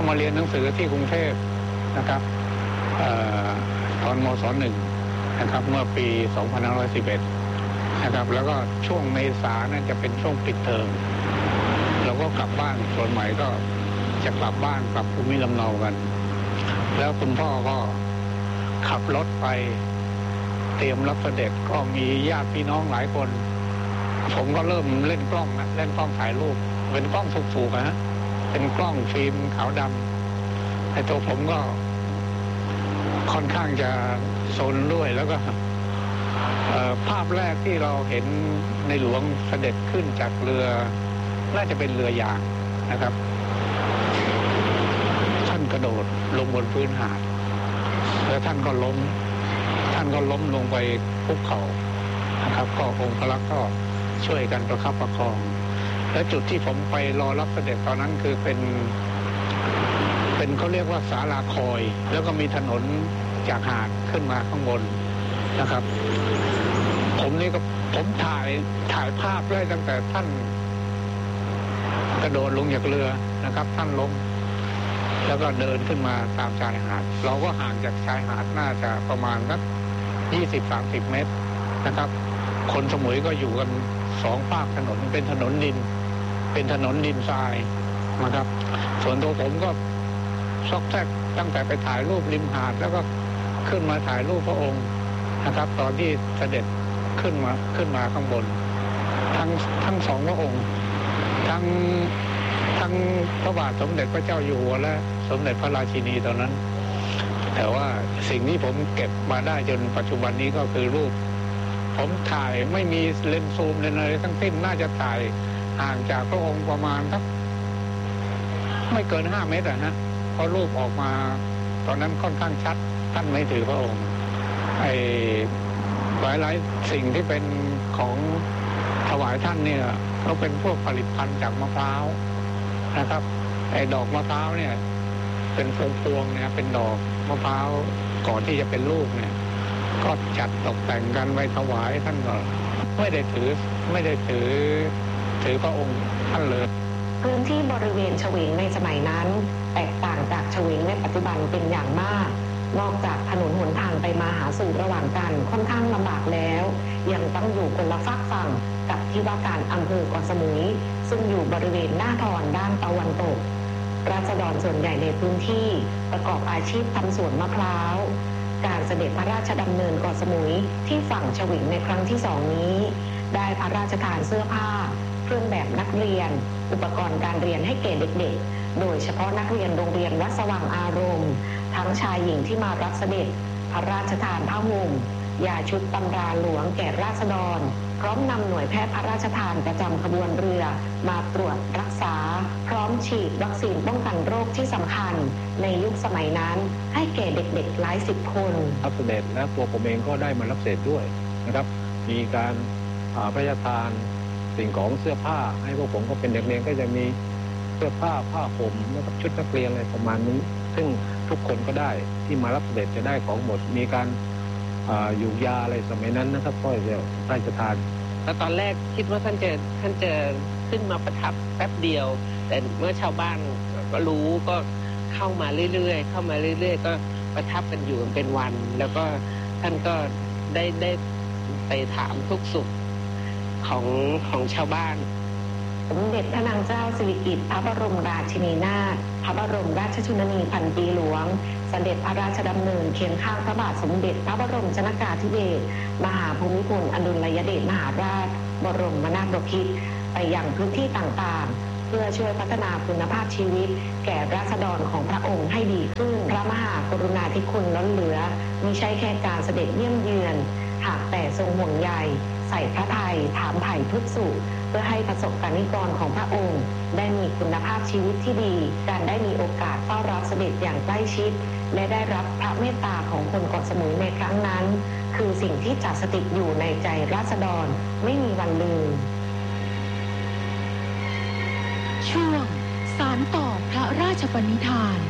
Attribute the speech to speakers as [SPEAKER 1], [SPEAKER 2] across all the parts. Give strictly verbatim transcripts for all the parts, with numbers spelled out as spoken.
[SPEAKER 1] มาเรียนหนังสือที่กรุงเทพนะครับตอนมศหนึ่งนะครับเมื่อปีสองพันห้าร้อยสิบเอ็ดนะครับแล้วก็ช่วงเมษานั่นจะเป็นช่วงปิดเทอมเราก็กลับบ้านส่วนใหม่ก็จะกลับบ้านกลับภูมิลำเนากันแล้วคุณพ่อก็ขับรถไปเตรียมรับเสด็จก็มีญาติพี่น้องหลายคนผมก็เริ่มเล่นกล้องนะเล่นกล้องถ่ายรูปเป็นกล้องสูงๆนะฮะเป็นกล้องฟิล์มขาวดำไอ้ตัวผมก็ค่อนข้างจะซนด้วยแล้วก็ภาพแรกที่เราเห็นในหลวงเสด็จขึ้นจากเรือน่าจะเป็นเรือยางนะครับท่านกระโดดลงบนพื้นหาดแล้วท่านก็ล้มท่านก็ล้มลงไปคุกเข่านะครับก็องค์พระลักษมณ์ก็ช่วยกันประคับประคองและจุดที่ผมไปรอรับเสด็จตอนนั้นคือเป็นเป็นเขาเรียกว่าศาลาคอยแล้วก็มีถนนจากหาดขึ้นมาข้างบนนะครับผมนี่ก็ผมถ่ายถ่ายภาพได้ตั้งแต่ท่านกระโดดลงจากเรือนะครับท่านล้มแล้วก็เดินขึ้นมาตามชายหาดเราก็ห่างจากชายหาดน่าจะประมาณสักยี่สิบสามสิบเมตรนะครับคนสมุยก็อยู่กันสองภาคถนนเป็นถนนดินเป็นถนนดินทรายนะครับส่วนตัวผมก็ซอกแซกตั้งแต่ไปถ่ายรูปริมหาดแล้วก็ขึ้นมาถ่ายรูปพระองค์นะครับตอนที่เสด็จขึ้นมาขึ้นมาข้างบนทั้งทั้งสองพระองค์ทั้งทั้งพระบาทสมเด็จพระเจ้าอยู่หัวและสมเด็จพระราชินีตอนนั้นแต่ว่าสิ่งที่ผมเก็บมาได้จนปัจจุบันนี้ก็คือรูปผมถ่ายไม่มีเลนส์ซูมเลนส์อะไรทั้งสิ้นน่าจะถ่ายห่างจากพระองค์ประมาณสักไม่เกินห้าเมตรอะนะเพราะรูปออกมาตอนนั้นค่อนข้างชัดท่านไม่ถือพระองค์ไอ้หลายๆสิ่งที่เป็นของถวายท่านเนี่ยเขาเป็นพวกผลิตภัณฑ์จากมะพร้าวนะครับไอ้ดอกมะพร้าวเนี่ยเป็นพวงๆเนี่ยเป็นดอกมะพร้าวก่อนที่จะเป็นลูกเนี่ยก็จัดตกแต่งกันไว้ถวายท่านก็ไม่ได้ถือไม่ได้ถือถือพระองค์ท่านเลย
[SPEAKER 2] พื้นที่บริเวณเฉวงในสมัยนั้นแตกต่างจากเฉวงในปัจจุบันเป็นอย่างมากนอกจากถนนหนทางไปมาหาสู่ระหว่างกันค่อนข้างลำบากแล้วยังต้องอยู่คนละฝากฝั่งกับที่ว่าการอำเภอเกาะสมุยซึ่งอยู่บริเวณหน้าทอนด้านตะวันตกราษฎรส่วนใหญ่ในพื้นที่ประกอบอาชีพทำสวนมะพร้าวการเสด็จพระราชดำเนินเกาะสมุยที่ฝั่งเฉวงในครั้งที่สองนี้ได้พระราชทานเสื้อผ้าเครื่องแบบนักเรียนอุปกรณ์การเรียนให้แก่เด็กๆโดยเฉพาะนักเรียนโรงเรียนวัดสว่างอารมณ์ทั้งชายหญิงที่มารับเสด็จพระราชทานผ้าห่มยาชุดตำราหลวงแก่ราษฎรพร้อมนำหน่วยแพทย์พระราชทานประจำขบวนเรือมาตรวจรักษาพร้อมฉีดวัคซีนป้องกันโรคที่สำคัญในยุคสมัยนั้นให้แก่เด็กๆหลายสิบคน
[SPEAKER 3] รับเสด็จและตัวผมเองก็ได้มารับเสด็จด้วยนะครับมีการพระราชทานสิ่งของเสื้อผ้าให้พวกผมก็เป็นเด็กเรียนก็จะมีเสื้อผ้าผ้าห่มแล้วก็ชุดนักเรียนอะไรประมาณนี้ซึ่งทุกคนก็ได้ที่มารับเสด็จจะได้ของหมดมีการอยู่ยาอะไรสมัยนั้นนะครับก็จะพระราชทาน
[SPEAKER 4] แล้วตอนแรกคิดว่าท่านจะท่านจะขึ้นมาประทับแป๊บเดียวแต่เมื่อชาวบ้านก็รู้ก็เข้ามาเรื่อยๆเข้ามาเรื่อยๆก็ประทับกันอยู่เป็นวันแล้วก็ท่านก็ได้ได้ไปถามทุกสุขของของชาวบ้าน
[SPEAKER 2] สมเด็จพระนางเจ้าสิริกิติ์พระบรมราชินีนาถพระบรมราชชนนีพันปีหลวงเสด็จพระราชดำเนินเคียงข้างพระบาทสมเด็จพระบรมชนกาธิเบศรมหาภูมิพลอดุลยเดชมหาราชบรมนาถบพิตรไปยังพื้นที่ต่างๆเพื่อช่วยพัฒนาคุณภาพชีวิตแก่ราษฎรของพระองค์ให้ดีขึ้นพระมหากรุณาธิคุณล้นเหลือมิใช่แค่การเสด็จเยี่ยมเยือนหากแต่ทรงห่วงใยใส่พระทัยถามไถ่ทุกสุขเพื่อให้ประสบการนิกรของพระองค์ได้มีคุณภาพชีวิตที่ดีการได้มีโอกาสเฝ้ารับเสด็จอย่างใกล้ชิดและได้รับพระเมตตาของคนเกาะสมุยในครั้งนั้นคือสิ่งที่จัดสถิตอยู่ในใจราษฎรไม่มีวันลืม
[SPEAKER 5] ช่วงสานต่อพระราชปณิธาน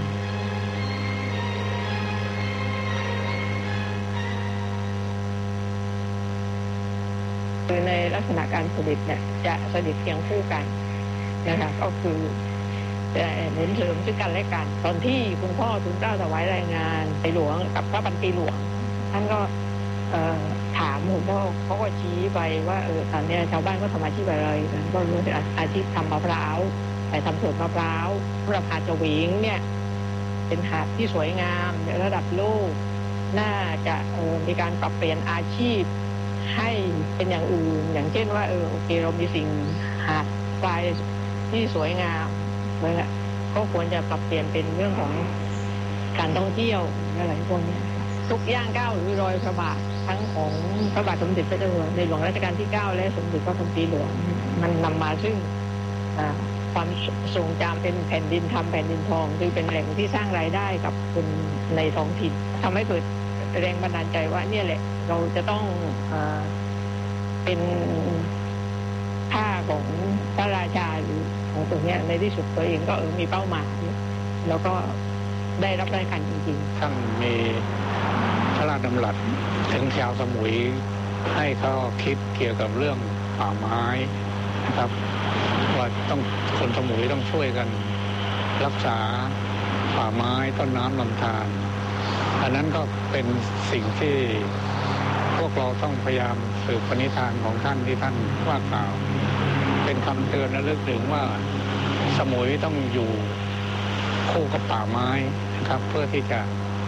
[SPEAKER 6] ในลักษณะการเสด็จเนี่ยจะเสด็จเคียงคู่กันนะคะก็คือแต่หนุนเสริมซึ่งกันและกันตอนที่คุณพ่อทูลเกล้าถวายรายงานในหลวงกับพระพันปีหลวงท่านก็ถามคุณพ่อเขาก็ชี้ไปว่าเออตอนนี้ชาวบ้านก็ทำอาชีพอะไรก็รู้ว่าอาชีพทำมะพร้าวไปทำสวนมะพร้าวสำหรับหาดเฉวงเนี่ยเป็นหาดที่สวยงามในระดับโลกน่าจะเออมีการปรับเปลี่ยนอาชีพให้เป็นอย่างอื่นอย่างเช่นว่าเออโอเคเรามีสิ่งหาดทรายที่สวยงามเลยแหละก็ควรจะปรับเปลี่ยนเป็นเรื่องของการท่องเที่ยวอะไรพวกนี้ทุกย่างก้าวหรือรอยพระบาททั้งของพระบาทสมเด็จพระเจ้าอยู่หัวในหลวงรัชกาลที่เก้าและสมเด็จพระพันปีหลวงมันนำมาซึ่งความทรงจำเป็นแผ่นดินทำแผ่นดินทองคือเป็นแหล่งที่สร้างรายได้กับคนในท้องถิ่นทำให้เกิดแรงบันดาลใจว่าเนี่ยแหละเราจะต้องเอ่อเป็นท่าของพระราชาหรือของตรงนี้ในที่สุดตัวเองก็เออมีเป้าหมายแล้วก็ได้รับรายการจริงๆ
[SPEAKER 1] ท่านมีพระราชดำรัสถึงชาวสมุยให้เขาคิดเกี่ยวกับเรื่องป่าไม้นะครับว่าต้องคนสมุยต้องช่วยกันรักษาป่าไม้ต้นน้ำลำธารอันนั้นก็เป็นสิ่งที่พวกเราต้องพยายามสืบปณิธานของท่านที่ท่านว่ากล่าวเป็นคำเตือนระลึกถึงว่าสมุยต้องอยู่คู่กับป่าไม้นะครับเพื่อที่จะ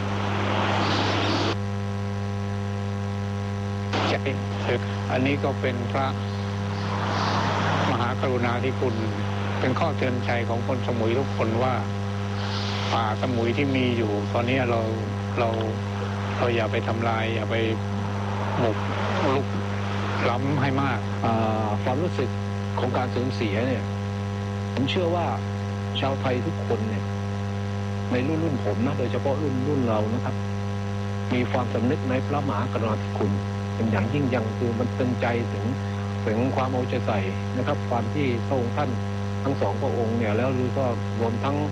[SPEAKER 1] ใจศึกอันนี้ก็เป็นพระมหากรุณาธิคุณเป็นข้อเตือนใจของคนสมุยทุกคนว่าป่าสมุยที่มีอยู่ตอนนี้เราเราเราอย่าไปทำลายอย่าไปหมกลุกล้ำให้มาก
[SPEAKER 3] ความรู้สึกของการสูญเสียเนี่ยผมเชื่อว่าชาวไทยทุกคนเนี่ยในรุ่นรุ่นผมนะโดยเฉพาะรุ่นรุ่นเรานะครับมีความสำนึกในพระมหากรุณาธิคุณเป็นอย่างยิ่งยังคือมันเป็นใจถึงถึงความเอาใจใส่นะครับความที่พระองค์ท่านทั้งสองพระองค์เนี่ยแล้วหรือก็รวมทั้ง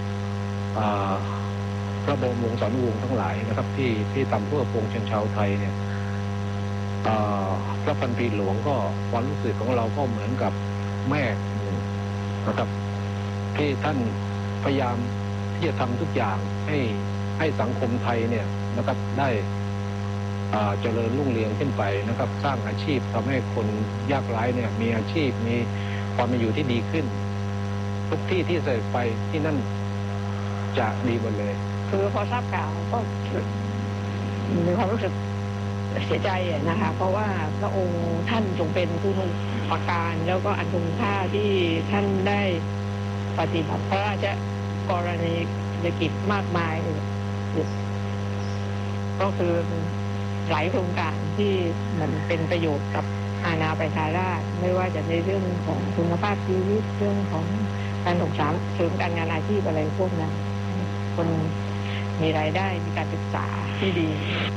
[SPEAKER 3] พระบรมวงศานุวงศ์ทั้งหลายนะครับที่ที่ทำเพื่อปวงชนชาวไทยเนี่ยพระพันปีหลวงก็ความรู้สึกของเราก็เหมือนกับแม่นะครับที่ท่านพยายามที่จะทำทุกอย่างให้ให้สังคมไทยเนี่ยนะครับได้เจริญรุ่งเรืองขึ้นไปนะครับสร้างอาชีพทำให้คนยากไร้เนี่ยมีอาชีพมีความเป็นอยู่ที่ดีขึ้นทุกที่ที่เสด็จไปที่นั่นจะดีหมดเลย
[SPEAKER 6] คือพอทราบข่าวก็มีความรู้สึกเสียใจนะคะเพราะว่าพระองค์ท่านทรงเป็นผู้นุปการแล้วก็อันทรงค่าที่ท่านได้ปฏิบัติพระราชกรณียกิจมากมายก็คือหลายโครงการที่มันเป็นประโยชน์กับอาณาประชาราษฎร์ไม่ว่าจะในเรื่องของคุณภาพชีวิตเรื่องของการส่งเสริมเสริมการงานอาชีพอะไรพวกนั้นคนมีรายได้มีการศึกษาที่ดี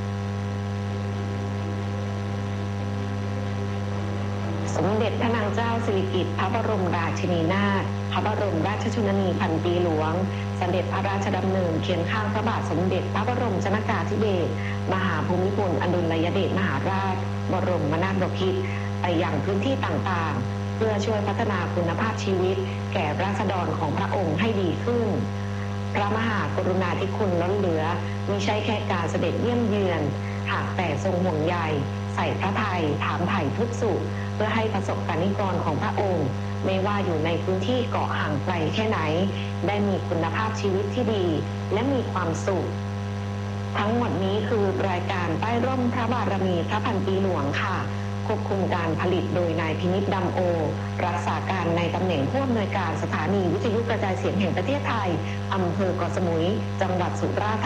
[SPEAKER 2] สมเด็จพระนางเจ้าสิริกิติ์พระบรมราชินีนาถพระบรมราชชนนีพันปีหลวงเสด็จพระราชดำเนินเคียงข้างพระบาทสมเด็จพระบรมชนกาธิเบศรมหาภูมิพลอดุลยเดชมหาราชบรมนาถบพิตรไปยังพื้นที่ต่างๆเพื่อช่วยพัฒนาคุณภาพชีวิตแก่ราษฎรของพระองค์ให้ดีขึ้นพระมหากรุณาธิคุณล้นเหลือมิใช่แค่การเสด็จเยี่ยมเยือนหากแต่ทรงห่วงใยใส่พระทัยถามไถ่ทุกสุขเพื่อให้ประสบกนิกรของพระองค์ไม่ว่าอยู่ในพื้นที่เกาะห่างไกลแค่ไหนได้มีคุณภาพชีวิตที่ดีและมีความสุขทั้งหมดนี้คือรายการใต้ร่มพระบารมีพระพันปีหลวงค่ะควบคุมการผลิตโดยนายพินิจดำโอรักษาการในตำแหน่งผู้อำนวยการสถานีวิทยุกระจายเสียงแห่งประเทศไทยอำเภอเกาะสมุยจังหวัดสุราษฎร์